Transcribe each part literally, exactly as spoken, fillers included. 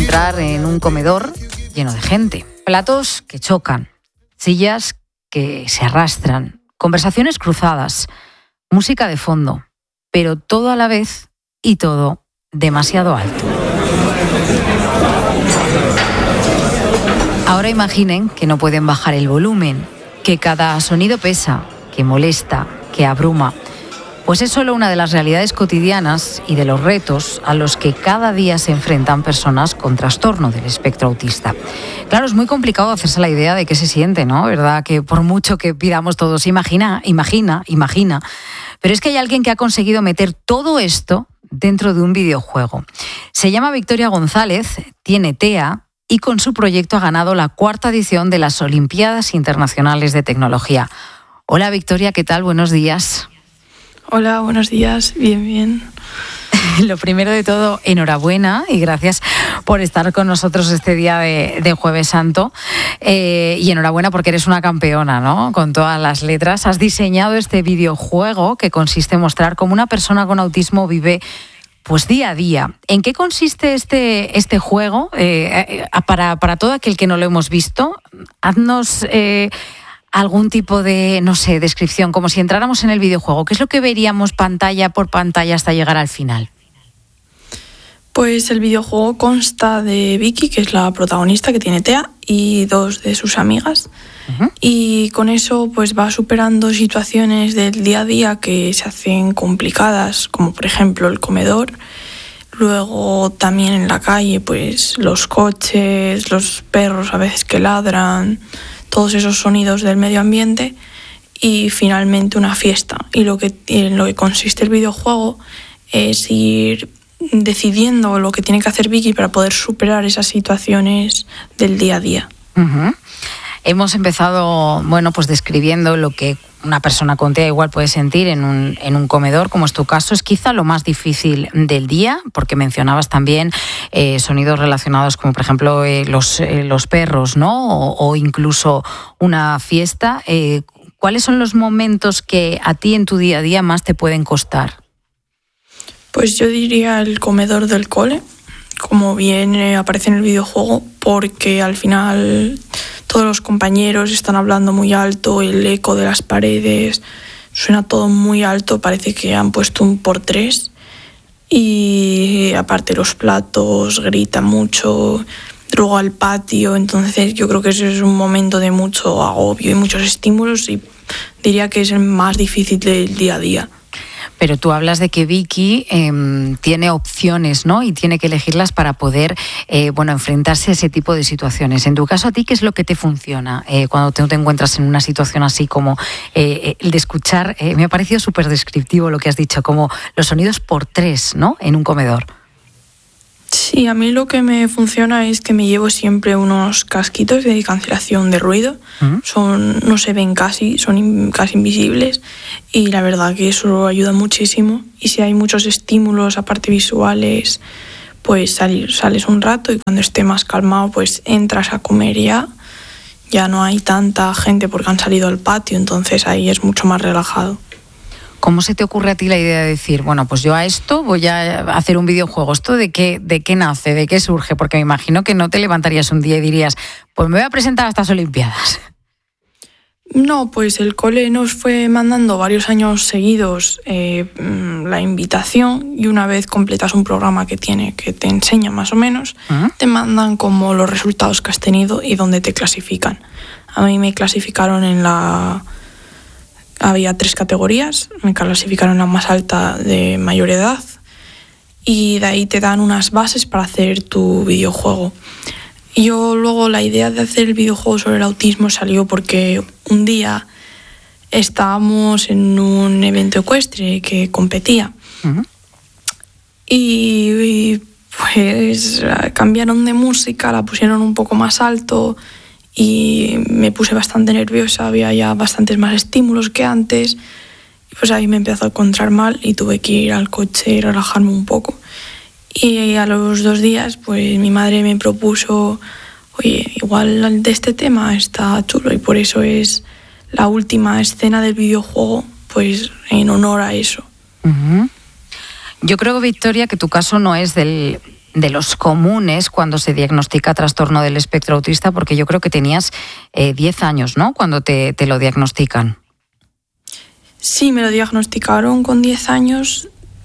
entrar en un comedor lleno de gente. Platos que chocan, sillas que se arrastran, conversaciones cruzadas, música de fondo, pero todo a la vez y todo demasiado alto. Ahora imaginen que no pueden bajar el volumen, que cada sonido pesa, que molesta, que abruma. Pues es solo una de las realidades cotidianas y de los retos a los que cada día se enfrentan personas con trastorno del espectro autista. Claro, es muy complicado hacerse la idea de qué se siente, ¿no? ¿Verdad? Que por mucho que pidamos todos, imagina, imagina, imagina. Pero es que hay alguien que ha conseguido meter todo esto dentro de un videojuego. Se llama Victoria González, tiene T E A y con su proyecto ha ganado la cuarta edición de las Olimpiadas Internacionales de Tecnología. Hola Victoria, ¿qué tal? Buenos días. Hola, buenos días. Bien, bien. Lo primero de todo, enhorabuena y gracias por estar con nosotros este día de, de Jueves Santo. Eh, y enhorabuena porque eres una campeona, ¿no? Con todas las letras. Has diseñado este videojuego que consiste en mostrar cómo una persona con autismo vive pues día a día. ¿En qué consiste este, este juego? Eh, para, para todo aquel que no lo hemos visto, haznos... Eh, algún tipo de, no sé, descripción, como si entráramos en el videojuego. ¿Qué es lo que veríamos pantalla por pantalla hasta llegar al final? Pues el videojuego consta de Vicky, que es la protagonista que tiene T E A, y dos de sus amigas. Uh-huh. Y con eso pues va superando situaciones del día a día que se hacen complicadas, como por ejemplo el comedor. Luego también en la calle, pues los coches, los perros a veces que ladran, todos esos sonidos del medio ambiente y finalmente una fiesta. Y lo que, en lo que consiste el videojuego es ir decidiendo lo que tiene que hacer Vicky para poder superar esas situaciones del día a día. Uh-huh. Hemos empezado, bueno, pues describiendo lo que una persona con T E A igual puede sentir en un, en un comedor, como es tu caso. Es quizá lo más difícil del día, porque mencionabas también eh, sonidos relacionados como, por ejemplo, eh, los, eh, los perros, ¿no? O, o incluso una fiesta. Eh, ¿Cuáles son los momentos que a ti en tu día a día más te pueden costar? Pues yo diría el comedor del cole, como bien eh, aparece en el videojuego, porque al final todos los compañeros están hablando muy alto, el eco de las paredes, suena todo muy alto, parece que han puesto un por tres y aparte los platos gritan mucho, luego al patio, entonces yo creo que ese es un momento de mucho agobio y muchos estímulos y diría que es el más difícil del día a día. Pero tú hablas de que Vicky eh, tiene opciones, ¿no? Y tiene que elegirlas para poder, eh, bueno, enfrentarse a ese tipo de situaciones. En tu caso, ¿a ti qué es lo que te funciona eh, cuando te, te encuentras en una situación así como eh, el de escuchar? Eh, me ha parecido súper descriptivo lo que has dicho, como los sonidos por tres, ¿no? En un comedor. Sí, a mí lo que me funciona es que me llevo siempre unos casquitos de cancelación de ruido. ¿Mm? Son, no se ven casi, son in, casi invisibles y la verdad que eso ayuda muchísimo. Y si hay muchos estímulos, aparte visuales, pues salir, sales un rato y cuando esté más calmado pues entras a comer ya. Ya no hay tanta gente porque han salido al patio, entonces ahí es mucho más relajado. ¿Cómo se te ocurre a ti la idea de decir, bueno, pues yo a esto voy a hacer un videojuego? ¿Esto de qué, de qué nace, de qué surge? Porque me imagino que no te levantarías un día y dirías, pues me voy a presentar a estas Olimpiadas. No, pues el cole nos fue mandando varios años seguidos eh, la invitación y una vez completas un programa que tiene, que te enseña más o menos, ¿Mm? Te mandan como los resultados que has tenido y dónde te clasifican. A mí me clasificaron en la... Había tres categorías, me clasificaron la más alta de mayor edad y de ahí te dan unas bases para hacer tu videojuego. Yo luego la idea de hacer el videojuego sobre el autismo salió porque un día estábamos en un evento ecuestre que competía uh-huh. y, y pues cambiaron de música, la pusieron un poco más alto y me puse bastante nerviosa, había ya bastantes más estímulos que antes y pues ahí me empezó a encontrar mal y tuve que ir al coche y relajarme un poco. Y a los dos días pues mi madre me propuso, oye, igual de este tema está chulo y por eso es la última escena del videojuego, pues en honor a eso. Uh-huh. Yo creo, Victoria, que tu caso no es del de los comunes cuando se diagnostica trastorno del espectro autista, porque yo creo que tenías eh, diez años, ¿no?, cuando te, te lo diagnostican. Sí, me lo diagnosticaron con diez años,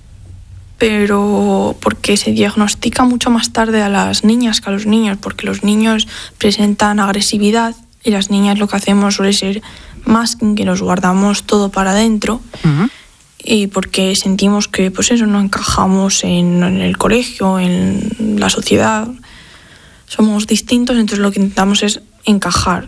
pero porque se diagnostica mucho más tarde a las niñas que a los niños, porque los niños presentan agresividad y las niñas lo que hacemos suele ser masking, que nos guardamos todo para adentro. Uh-huh. Y porque sentimos que pues eso, no encajamos en, en el colegio, en la sociedad, somos distintos, entonces lo que intentamos es encajar.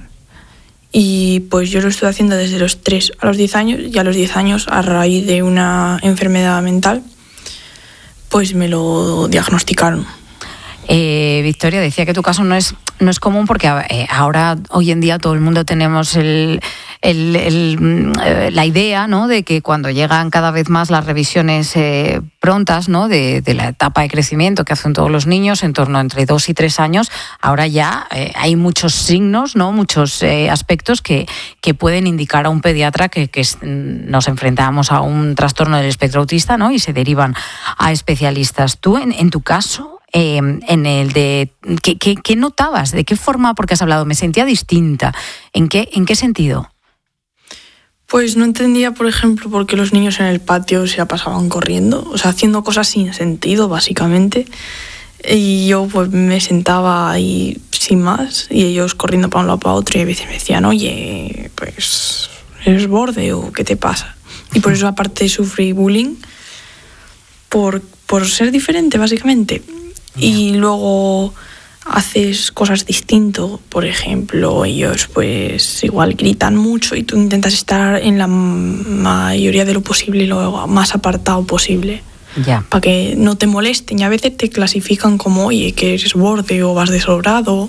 Y pues yo lo estoy haciendo desde los tres a los diez años, y a los diez años, a raíz de una enfermedad mental, pues me lo diagnosticaron. Eh, Victoria, decía que tu caso no es, no es común porque eh, ahora, hoy en día, todo el mundo tenemos el, el, el, eh, la idea, ¿no?, de que cuando llegan cada vez más las revisiones eh, prontas, ¿no?, de, de la etapa de crecimiento que hacen todos los niños, en torno a entre dos y tres años, ahora ya eh, hay muchos signos, ¿no?, muchos eh, aspectos que, que pueden indicar a un pediatra que, que nos enfrentamos a un trastorno del espectro autista, ¿no?, y se derivan a especialistas. Tú, en, en tu caso, Eh, en el de ¿qué, qué, ¿qué notabas? ¿De qué forma? Porque has hablado, me sentía distinta. ¿En qué, en qué sentido? Pues no entendía, por ejemplo, por qué los niños en el patio se la pasaban corriendo, o sea, haciendo cosas sin sentido, básicamente. Y yo pues me sentaba ahí sin más, y ellos corriendo para un lado para otro, y a veces me decían, oye, pues eres borde o qué te pasa. Y por eso aparte sufrí bullying por, por ser diferente, básicamente. Y luego haces cosas distinto, por ejemplo, ellos pues igual gritan mucho y tú intentas estar en la mayoría de lo posible, lo más apartado posible, yeah, para que no te molesten, y a veces te clasifican como, oye, que eres borde o vas desobrado,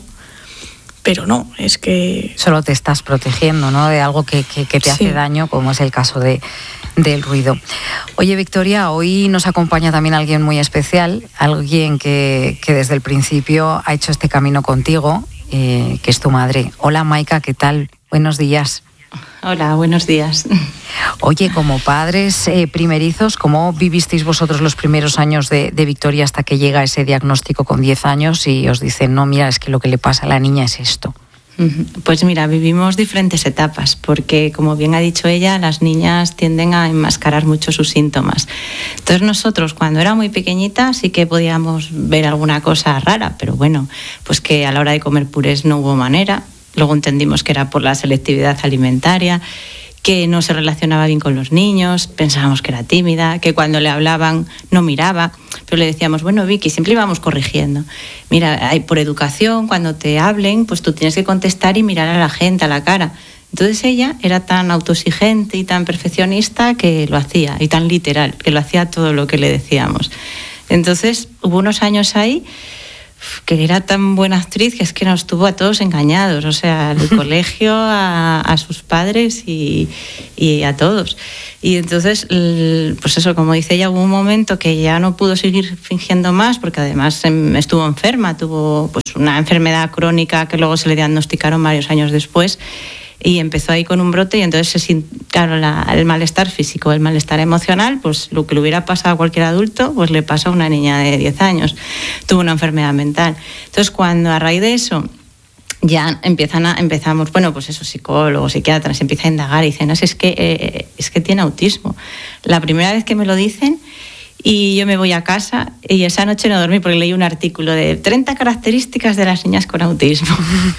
pero no, es que... Solo te estás protegiendo, ¿no?, de algo que, que, que te hace sí. daño, como es el caso de... del ruido. Oye, Victoria, hoy nos acompaña también alguien muy especial, alguien que, que desde el principio ha hecho este camino contigo, eh, que es tu madre. Hola, Maika, ¿qué tal? Buenos días. Hola, buenos días. Oye, como padres eh, primerizos, ¿cómo vivisteis vosotros los primeros años de, de Victoria hasta que llega ese diagnóstico con diez años y os dicen, no, mira, es que lo que le pasa a la niña es esto? Pues mira, vivimos diferentes etapas, porque como bien ha dicho ella, las niñas tienden a enmascarar mucho sus síntomas. Entonces nosotros, cuando era muy pequeñita, sí que podíamos ver alguna cosa rara, pero bueno, pues que a la hora de comer purés no hubo manera. Luego entendimos que era por la selectividad alimentaria, que no se relacionaba bien con los niños, pensábamos que era tímida, que cuando le hablaban no miraba, pero le decíamos, bueno, Vicky, siempre íbamos corrigiendo. Mira, hay por educación, cuando te hablen, pues tú tienes que contestar y mirar a la gente a la cara. Entonces ella era tan autoexigente y tan perfeccionista que lo hacía, y tan literal, que lo hacía todo lo que le decíamos. Entonces hubo unos años ahí que era tan buena actriz que es que nos tuvo a todos engañados, o sea, al colegio, a, a sus padres y, y a todos. Y entonces, pues eso, como dice ella, hubo un momento que ya no pudo seguir fingiendo más, porque además estuvo enferma, tuvo pues una enfermedad crónica que luego se le diagnosticaron varios años después, y empezó ahí con un brote, y entonces se, claro, la, el malestar físico, el malestar emocional, pues lo que le hubiera pasado a cualquier adulto, pues le pasó a una niña de diez años, tuvo una enfermedad mental. Entonces, cuando a raíz de eso ya empiezan a, empezamos, bueno, pues esos psicólogos, psiquiatras, empiezan a indagar y dicen, no, es que, eh, es que tiene autismo. La primera vez que me lo dicen, y yo me voy a casa, y esa noche no dormí porque leí un artículo de treinta características de las niñas con autismo.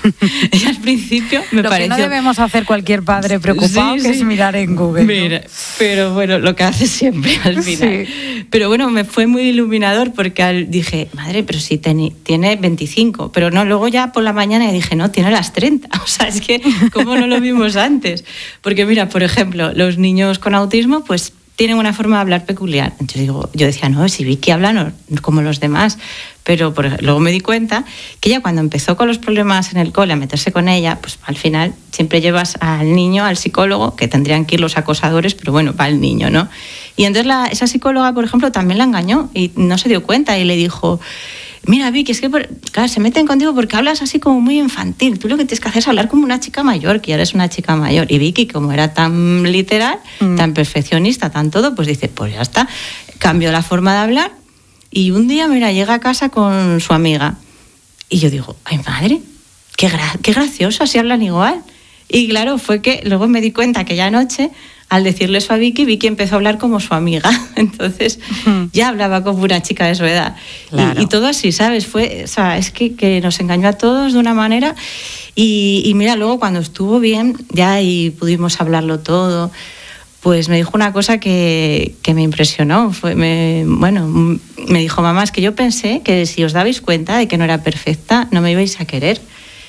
Y al principio me lo pareció... Lo que no debemos hacer cualquier padre preocupado, sí, que sí. es mirar en Google. Mira, ¿no? Pero bueno, lo que hace siempre al final. Sí. Pero bueno, me fue muy iluminador porque al, dije, madre, pero si ten, tiene veinticinco. Pero no, luego ya por la mañana dije, no, tiene las treinta. O sea, es que, ¿cómo no lo vimos antes? Porque mira, por ejemplo, los niños con autismo, pues tienen una forma de hablar peculiar. Entonces digo, yo decía, no, si Vicky habla no, como los demás. Pero por ejemplo, luego me di cuenta que ella cuando empezó con los problemas en el cole, a meterse con ella, pues al final siempre llevas al niño, al psicólogo, que tendrían que ir los acosadores, pero bueno, va el niño, ¿no? Y entonces la, esa psicóloga, por ejemplo, también la engañó y no se dio cuenta y le dijo, mira, Vicky, es que por, claro, se meten contigo porque hablas así como muy infantil. Tú lo que tienes que hacer es hablar como una chica mayor, que ya eres una chica mayor. Y Vicky, como era tan literal, mm. tan perfeccionista, tan todo, pues dice, pues ya está. Cambió la forma de hablar Y un día, mira, llega a casa con su amiga. Y yo digo, ay, madre, qué, gra- qué gracioso, así hablan igual. Y claro, fue que luego me di cuenta que aquella noche, al decirle eso a Vicky, Vicky empezó a hablar como su amiga. Entonces, uh-huh. ya hablaba como una chica de su edad. Claro. Y, y todo así, ¿sabes? Fue, o sea, es que, que nos engañó a todos de una manera. Y, y mira, luego cuando estuvo bien, ya y pudimos hablarlo todo, pues me dijo una cosa que, que me impresionó. Fue, me, bueno, me dijo, mamá, es que yo pensé que si os dabais cuenta de que no era perfecta, no me ibais a querer.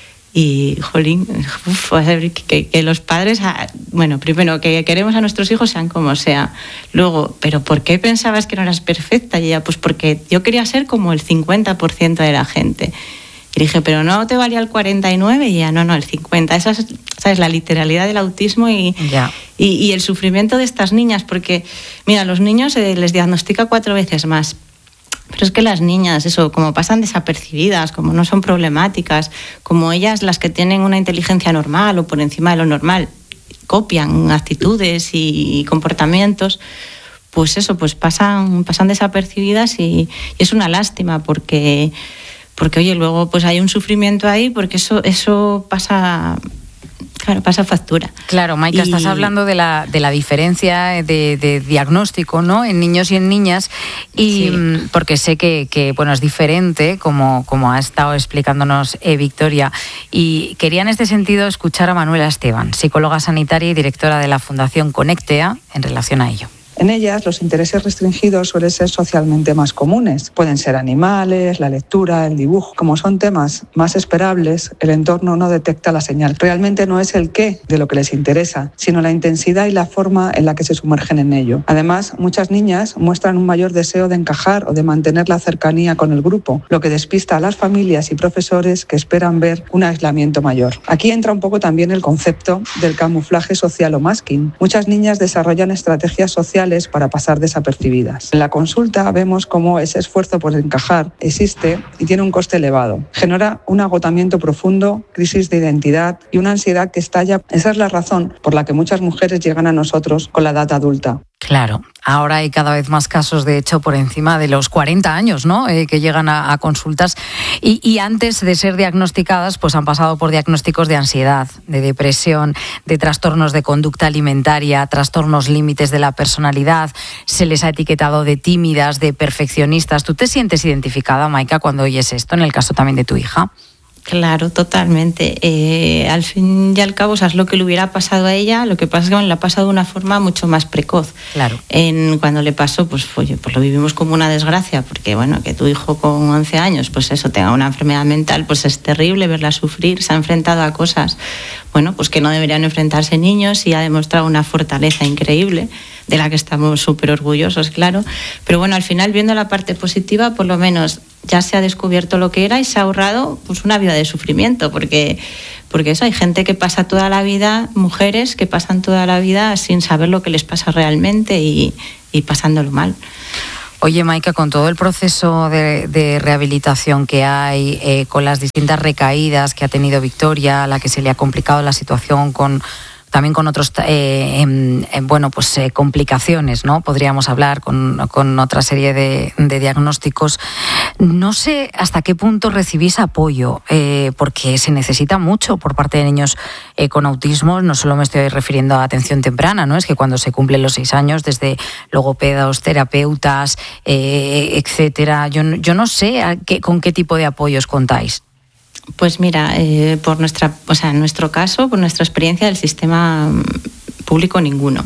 Y, jolín, uf, que, que los padres, bueno, primero, que queremos a nuestros hijos sean como sea. Luego, ¿pero por qué pensabas que no eras perfecta? Y ella, pues porque yo quería ser como el cincuenta por ciento de la gente. Y dije, ¿pero no te valía el cuarenta y nueve? Y ella, no, no, el cincuenta. Esa es, ¿sabes? La literalidad del autismo y, yeah. y, y el sufrimiento de estas niñas. Porque, mira, a los niños eh, les diagnostica cuatro veces más. Pero es que las niñas, eso, como pasan desapercibidas, como no son problemáticas, como ellas las que tienen una inteligencia normal o por encima de lo normal, copian actitudes y comportamientos, pues eso, pues pasan, pasan desapercibidas y, y es una lástima porque, porque, oye, luego pues hay un sufrimiento ahí porque eso, eso pasa... Claro, pasa factura. Claro, Maika, y... estás hablando de la, de la diferencia de, de diagnóstico, ¿no?, en niños y en niñas, y sí. porque sé que, que bueno, es diferente, como, como ha estado explicándonos eh, Victoria, y quería en este sentido escuchar a Manuela Esteban, psicóloga sanitaria y directora de la Fundación Conectea, en relación a ello. En ellas, los intereses restringidos suelen ser socialmente más comunes. Pueden ser animales, la lectura, el dibujo. Como son temas más esperables, el entorno no detecta la señal. Realmente no es el qué de lo que les interesa, sino la intensidad y la forma en la que se sumergen en ello. Además, muchas niñas muestran un mayor deseo de encajar o de mantener la cercanía con el grupo, lo que despista a las familias y profesores que esperan ver un aislamiento mayor. Aquí entra un poco también el concepto del camuflaje social o masking. Muchas niñas desarrollan estrategias sociales para pasar desapercibidas. En la consulta vemos cómo ese esfuerzo por encajar existe y tiene un coste elevado. Genera un agotamiento profundo, crisis de identidad y una ansiedad que estalla. Esa es la razón por la que muchas mujeres llegan a nosotros con la edad adulta. Claro, ahora hay cada vez más casos, de hecho, por encima de los cuarenta años, ¿no?, eh, que llegan a, a consultas y, y antes de ser diagnosticadas, pues han pasado por diagnósticos de ansiedad, de depresión, de trastornos de conducta alimentaria, trastornos límites de la personalidad, se les ha etiquetado de tímidas, de perfeccionistas. ¿Tú te sientes identificada, Maika, cuando oyes esto, en el caso también de tu hija? Claro, totalmente. Eh, al fin y al cabo, o sea, es lo que le hubiera pasado a ella. Lo que pasa es que le ha pasado de una forma mucho más precoz. Claro. En, cuando le pasó, pues, oye, pues lo vivimos como una desgracia, porque bueno, que tu hijo con once años, pues eso, tenga una enfermedad mental, pues es terrible verla sufrir. Se ha enfrentado a cosas, bueno, pues que no deberían enfrentarse niños y ha demostrado una fortaleza increíble, de la que estamos súper orgullosos, claro. Pero bueno, al final, viendo la parte positiva, por lo menos ya se ha descubierto lo que era y se ha ahorrado pues una vida de sufrimiento, porque, porque eso, hay gente que pasa toda la vida, mujeres que pasan toda la vida sin saber lo que les pasa realmente y, y pasándolo mal. Oye, Maika, con todo el proceso de, de rehabilitación que hay, eh, con las distintas recaídas que ha tenido Victoria, a la que se le ha complicado la situación con... también con otros, eh, eh, bueno, pues eh, complicaciones, ¿no? Podríamos hablar con, con otra serie de, de diagnósticos. No sé hasta qué punto recibís apoyo, eh, porque se necesita mucho por parte de niños eh, con autismo. No solo me estoy refiriendo a atención temprana, ¿no? Es que cuando se cumplen los seis años, desde logopedos, terapeutas, eh, etcétera. Yo, yo no sé a qué, con qué tipo de apoyos contáis. Pues mira, eh, por nuestra, o sea, en nuestro caso, por nuestra experiencia del sistema público, ninguno.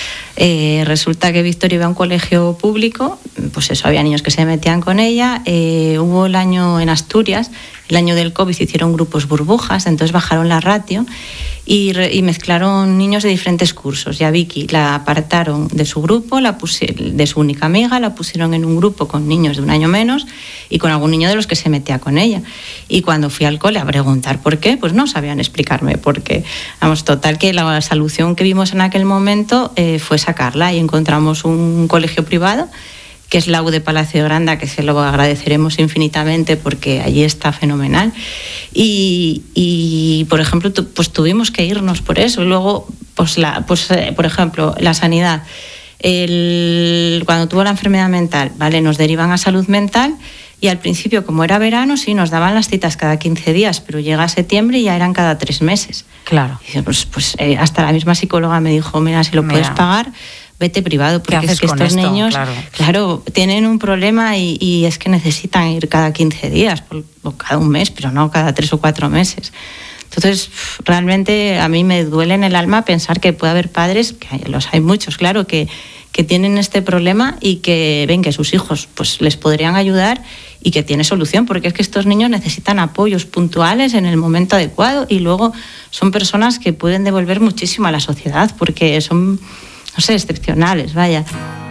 Eh, resulta que Victoria iba a un colegio público, pues eso, había niños que se metían con ella. Eh, hubo el año en Asturias, el año del COVID, hicieron grupos burbujas, entonces bajaron la ratio y, re, y mezclaron niños de diferentes cursos. Y a Vicky la apartaron de su grupo, la pusi- de su única amiga, la pusieron en un grupo con niños de un año menos y con algún niño de los que se metía con ella. Y cuando fui al cole a preguntar por qué, pues no sabían explicarme por qué. Vamos, total que la solución que vimos en aquel momento eh, fue sacarla y encontramos un colegio privado que es la U de Palacio de Granda, que se lo agradeceremos infinitamente porque allí está fenomenal. Y, y por ejemplo, tu, pues tuvimos que irnos por eso. Y luego, pues, la, pues eh, por ejemplo, la sanidad. el, cuando tuvo la enfermedad mental, ¿vale? Nos derivan a salud mental y al principio, como era verano, sí, nos daban las citas cada quince días, pero llega septiembre y ya eran cada tres meses. Claro. Y pues, pues eh, hasta la misma psicóloga me dijo, mira, si lo mira. puedes pagar, vete privado, porque es que estos esto? niños, claro. claro, tienen un problema y, y es que necesitan ir cada quince días, o cada un mes, pero no cada tres o cuatro meses. Entonces, realmente a mí me duele en el alma pensar que puede haber padres, que los hay muchos, claro, que, que tienen este problema y que ven que sus hijos pues les podrían ayudar y que tiene solución, porque es que estos niños necesitan apoyos puntuales en el momento adecuado y luego son personas que pueden devolver muchísimo a la sociedad porque son, no sé, excepcionales, vaya.